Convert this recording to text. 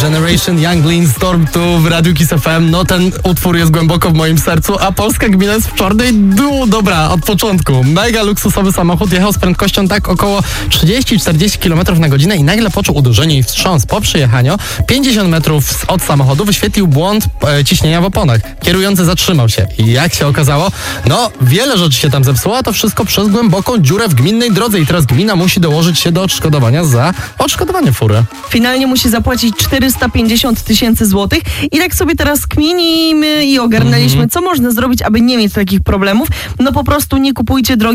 Generation Young Lean Storm tu w Radiu Kiss FM. No ten utwór jest głęboko w moim sercu, a polska gmina jest w czarnej dół. Dobra, od początku. Mega luksusowy samochód jechał z prędkością tak około 30-40 km na godzinę i nagle poczuł uderzenie i wstrząs. Po przyjechaniu 50 metrów od samochodu wyświetlił błąd ciśnienia w oponach. Kierujący zatrzymał się i jak się okazało, no wiele rzeczy się tam zepsuło, a to wszystko przez głęboką dziurę w gminnej drodze i teraz gmina musi dołożyć się do odszkodowania za odszkodowanie fury. Finalnie musi zapłacić 450 000 złotych i tak sobie teraz kminimy i ogarnęliśmy, co można zrobić, aby nie mieć takich problemów. No po prostu nie kupujcie drogich